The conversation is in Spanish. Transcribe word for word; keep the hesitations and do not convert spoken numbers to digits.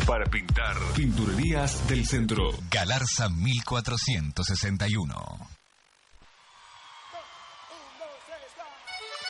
para pintar. Pinturerías del Centro. Galarza mil cuatrocientos sesenta y uno.